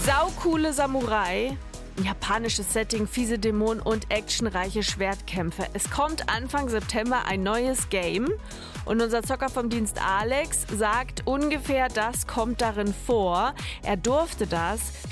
Saucoole Samurai, japanisches Setting, fiese Dämonen und actionreiche Schwertkämpfe. Es kommt Anfang September ein neues Game und unser Zocker vom Dienst Alex sagt ungefähr, das kommt darin vor. Er durfte das